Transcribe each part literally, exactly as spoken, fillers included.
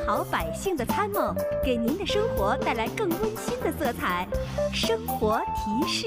好百姓的参谋，给您的生活带来更温馨的色彩。生活提示。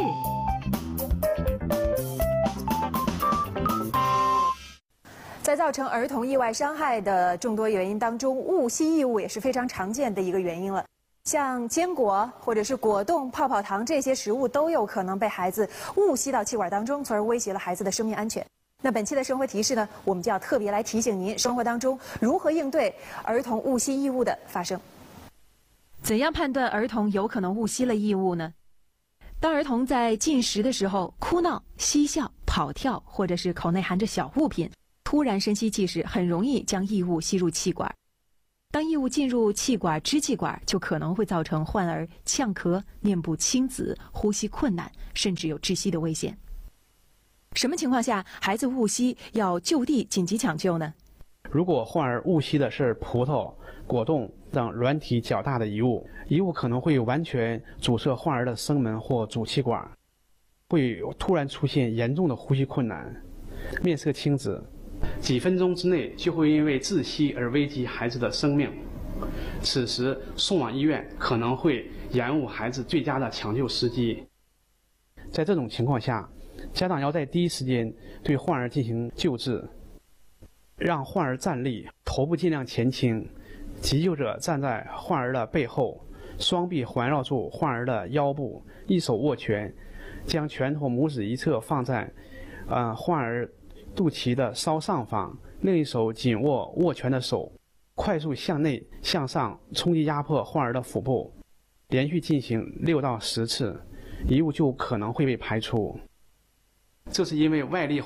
在造成儿童意外伤害的众多原因当中，误吸异物也是非常常见的一个原因了。像坚果或者是果冻、泡泡糖这些食物都有可能被孩子误吸到气管当中，从而威胁了孩子的生命安全。那本期的生活提示呢，我们就要特别来提醒您，生活当中如何应对儿童误吸异物的发生。怎样判断儿童有可能误吸了异物呢？当儿童在进食的时候哭闹、嬉笑、跑跳，或者是口内含着小物品，突然深吸气时，很容易将异物吸入气管。当异物进入气管、支气管，就可能会造成患儿呛咳、面部青紫、呼吸困难，甚至有窒息的危险。什么情况下孩子误吸要就地紧急抢救呢？ 如果患儿误吸的是葡萄、果冻等软体较大的遗物，遗物可能会完全阻塞患儿的声门或主气管，会突然出现严重的呼吸困难、面色青紫，几分钟之内就会因为窒息而危及孩子的生命。此时送往医院可能会延误孩子最佳的抢救时机。在这种情况下，家长要在第一时间对患儿进行救治，让患儿站立，头部尽量前倾，急救者站在患儿的背后，双臂环绕住患儿的腰部，一手握拳，将拳头拇指一侧放在呃患儿肚脐的稍上方，另一手紧握握拳的手，快速向内向上冲击压迫患儿的腹部，连续进行六到十次，遗物就可能会被排出。这是因为外力